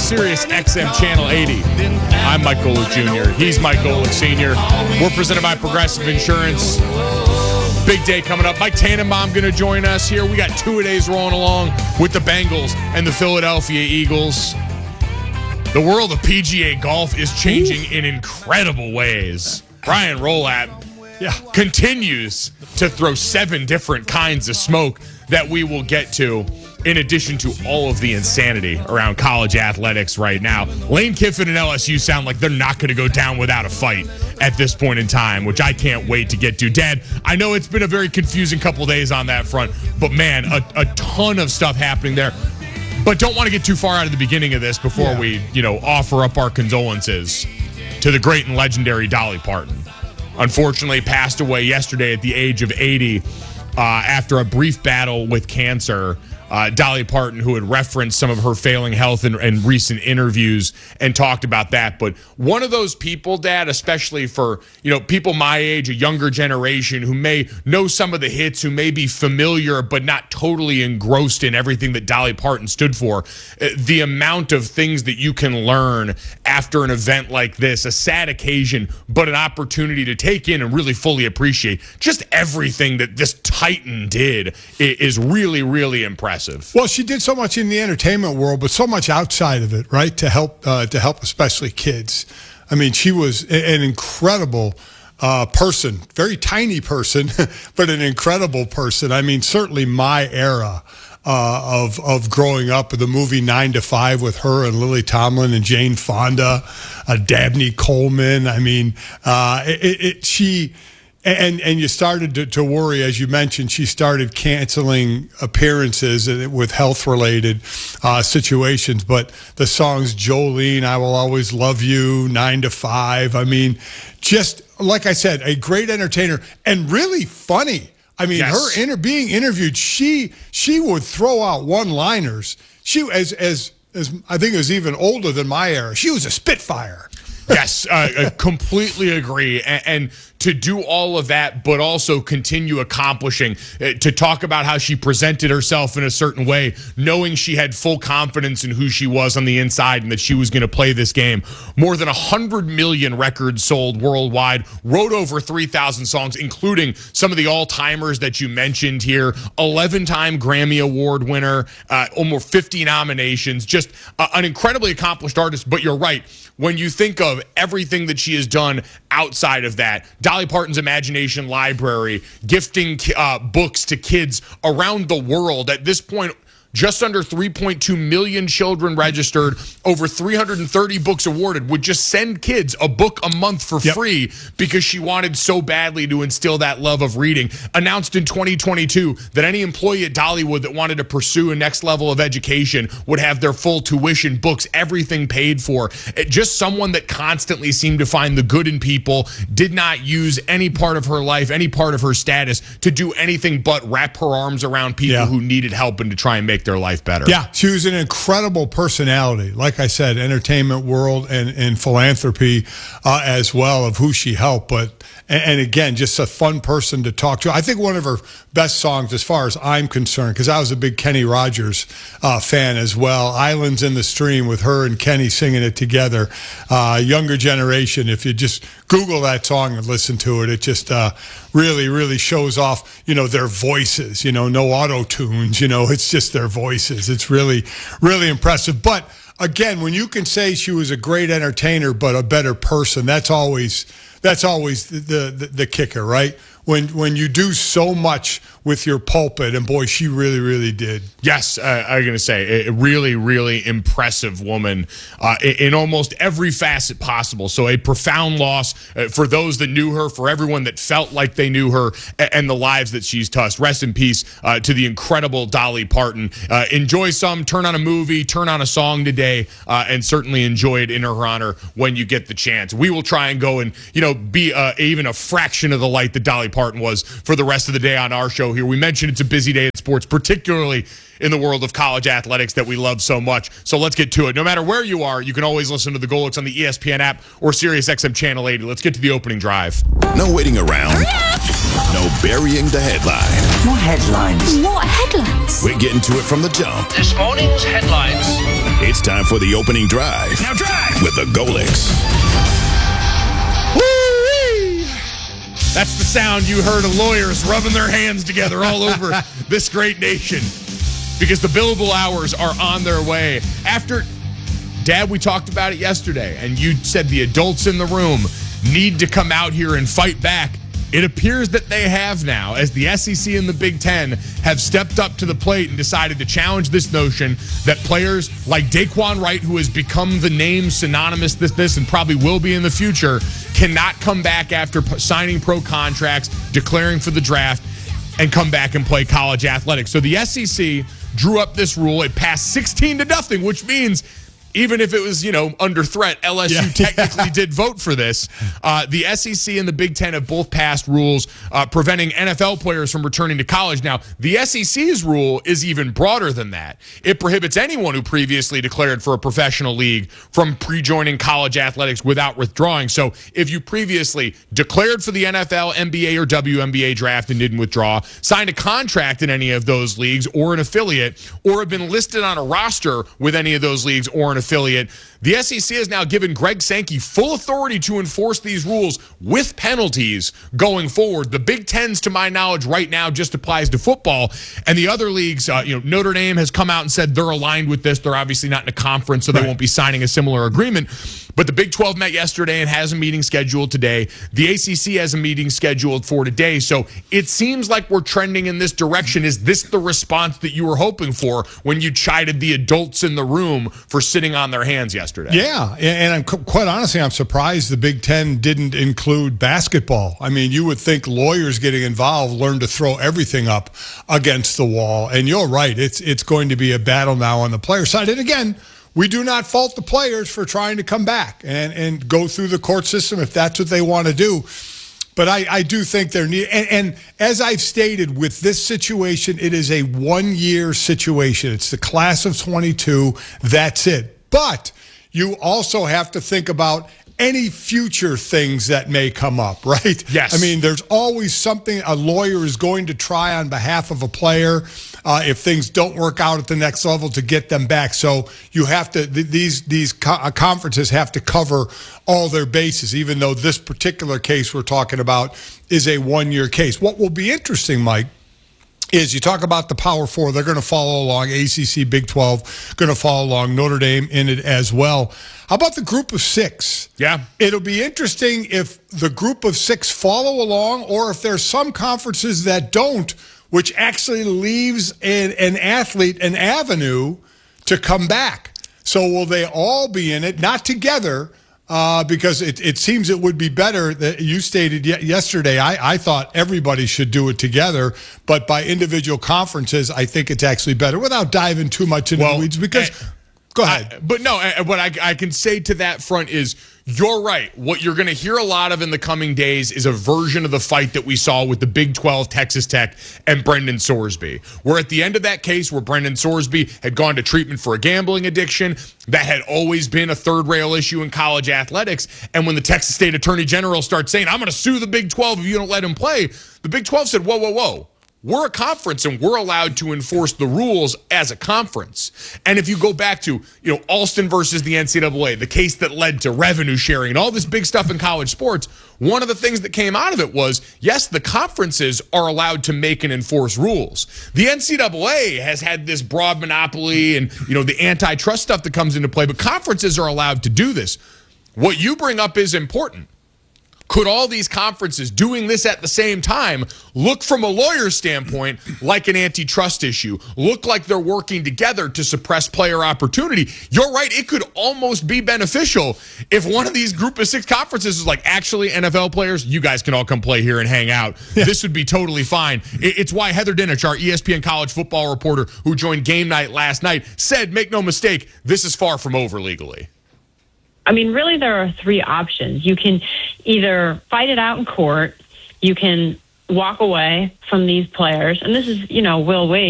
Sirius XM Channel 80. I'm Mike Golick Jr. He's Mike Golick Sr. We're presented by Progressive Insurance. Big day coming up. Mike Tannenbaum going to join us here. We got two-a-days rolling along with the Bengals and the Philadelphia Eagles. The world of PGA golf is changing in incredible ways. Brian Rolapp continues to throw 7 different kinds of smoke that we will get to, in addition to all of the insanity around college athletics right now. Lane Kiffin and LSU sound like they're not going to go down without a fight at this point in time, which I can't wait to get to. Dad, I know it's been a very confusing couple days on that front, but man, a ton of stuff happening there. But don't want to get too far out of the beginning of this before we, offer up our condolences to the great and legendary Dolly Parton. Unfortunately, passed away yesterday at the age of 80 after a brief battle with cancer. Dolly Parton, who had referenced some of her failing health in recent interviews and talked about that. But one of those people, Dad, especially for, people my age, a younger generation who may know some of the hits, who may be familiar but not totally engrossed in everything that Dolly Parton stood for, the amount of things that you can learn after an event like this, a sad occasion, but an opportunity to take in and really fully appreciate just everything that this Titan did is really, really impressive. Well, she did so much in the entertainment world, but so much outside of it, right? To help especially kids. I mean, she was an incredible person, very tiny person, but an incredible person. I mean, certainly my era of growing up with the movie 9 to 5 with her and Lily Tomlin and Jane Fonda, Dabney Coleman. I mean, she. And you started to worry, as you mentioned, she started canceling appearances with health-related situations. But the songs Jolene, I Will Always Love You, 9 to 5, I mean, just like I said, a great entertainer and really funny. I mean, her being interviewed, she would throw out one-liners. She, as I think it was even older than my era, she was a spitfire. Yes, I completely agree. And to do all of that, but also continue accomplishing, to talk about how she presented herself in a certain way, knowing she had full confidence in who she was on the inside and that she was going to play this game. More than 100 million records sold worldwide, wrote over 3,000 songs, including some of the all-timers that you mentioned here, 11-time Grammy Award winner, almost 50 nominations, just an incredibly accomplished artist. But you're right. When you think of everything that she has done outside of that, Dolly Parton's Imagination Library, gifting books to kids around the world. At this point, just under 3.2 million children registered, over 330 books awarded, would just send kids a book a month for free because she wanted so badly to instill that love of reading. Announced in 2022 that any employee at Dollywood that wanted to pursue a next level of education would have their full tuition, books, everything paid for. Just someone that constantly seemed to find the good in people, did not use any part of her life, any part of her status to do anything but wrap her arms around people who needed help and to try and make their life better. Yeah, she was an incredible personality. Like I said, entertainment world and philanthropy as well of who she helped. But and again, just a fun person to talk to. I think one of her best songs, as far as I'm concerned, because I was a big Kenny Rogers fan as well. Islands in the Stream with her and Kenny singing it together. Younger generation, if you just Google that song and listen to it, it just really, really shows off, their voices, no auto-tunes, it's just their voices. It's really, really impressive. But again, when you can say she was a great entertainer but a better person, that's always the kicker, right? When you do so much with your pulpit, and boy, she really, really did. Yes, I'm going to say, a really, really impressive woman in almost every facet possible. So a profound loss for those that knew her, for everyone that felt like they knew her, and the lives that she's touched. Rest in peace to the incredible Dolly Parton. Enjoy some, turn on a movie, turn on a song today, and certainly enjoy it in her honor when you get the chance. We will try and go and, be even a fraction of the light that Dolly Parton was for the rest of the day on our show here. We mentioned it's a busy day in sports, particularly in the world of college athletics that we love so much. So let's get to it. No matter where you are, you can always listen to the Golics on the ESPN app or Sirius XM Channel 80. Let's get to the opening drive. No waiting around. No burying the headline. What headlines? We're getting to it from the jump. This morning's headlines. It's time for the opening drive. Now drive! With the Golics. Woo-wee! That's the sound you heard of lawyers rubbing their hands together all over this great nation, because the billable hours are on their way. After, Dad, we talked about it yesterday, and you said the adults in the room need to come out here and fight back. It appears that they have now, as the SEC and the Big Ten have stepped up to the plate and decided to challenge this notion that players like Daquan Wright, who has become the name synonymous with this and probably will be in the future, cannot come back after signing pro contracts, declaring for the draft, and come back and play college athletics. So the SEC drew up this rule. It passed 16-0, which means even if it was, under threat, LSU technically did vote for this. The SEC and the Big Ten have both passed rules preventing NFL players from returning to college. Now, the SEC's rule is even broader than that. It prohibits anyone who previously declared for a professional league from pre-joining college athletics without withdrawing. So if you previously declared for the NFL, NBA, or WNBA draft and didn't withdraw, signed a contract in any of those leagues or an affiliate, or have been listed on a roster with any of those leagues or an affiliate, the SEC has now given Greg Sankey full authority to enforce these rules with penalties going forward. The Big Ten's, to my knowledge, right now just applies to football, and the other leagues, Notre Dame has come out and said they're aligned with this. They're obviously not in a conference, so they won't be signing a similar agreement. But the Big 12 met yesterday and has a meeting scheduled today. The ACC has a meeting scheduled for today. So it seems like we're trending in this direction. Is this the response that you were hoping for when you chided the adults in the room for sitting on their hands yesterday? Yeah, and I'm quite honestly, I'm surprised the Big Ten didn't include basketball. I mean, you would think lawyers getting involved learn to throw everything up against the wall. And you're right, it's going to be a battle now on the player side. And again, we do not fault the players for trying to come back and go through the court system if that's what they want to do. But I do think they're needed. And as I've stated, with this situation, it is a one-year situation. It's the class of 22. That's it. But you also have to think about any future things that may come up, right? Yes. I mean, there's always something a lawyer is going to try on behalf of a player if things don't work out at the next level to get them back. So you have to, these conferences have to cover all their bases, even though this particular case we're talking about is a one-year case. What will be interesting, Mike, is you talk about the Power Four. They're going to follow along. ACC, Big 12, going to follow along. Notre Dame in it as well. How about the group of six? Yeah. It'll be interesting if the group of six follow along or if there's some conferences that don't, which actually leaves an athlete an avenue to come back. So will they all be in it? Not together, because it seems it would be better that you stated yesterday. I thought everybody should do it together, but by individual conferences, I think it's actually better without diving too much into the weeds because go ahead. But no, what I can say to that front is you're right. What you're going to hear a lot of in the coming days is a version of the fight that we saw with the Big 12, Texas Tech, and Brendan Sorsby. We're at the end of that case where Brendan Sorsby had gone to treatment for a gambling addiction. That had always been a third-rail issue in college athletics. And when the Texas State Attorney General starts saying, I'm going to sue the Big 12 if you don't let him play, the Big 12 said, whoa, whoa, whoa. We're a conference, and we're allowed to enforce the rules as a conference. And if you go back to, Alston versus the NCAA, the case that led to revenue sharing and all this big stuff in college sports, one of the things that came out of it was, yes, the conferences are allowed to make and enforce rules. The NCAA has had this broad monopoly and, the antitrust stuff that comes into play, but conferences are allowed to do this. What you bring up is important. Could all these conferences doing this at the same time look from a lawyer's standpoint like an antitrust issue, look like they're working together to suppress player opportunity? You're right. It could almost be beneficial if one of these group of six conferences is like, actually, NFL players, you guys can all come play here and hang out. Yeah. This would be totally fine. It's why Heather Dinich, our ESPN college football reporter who joined Game Night last night, said, make no mistake, this is far from over legally. I mean, really, there are three options. You can either fight it out in court, you can walk away from these players, and this is, Will Wade.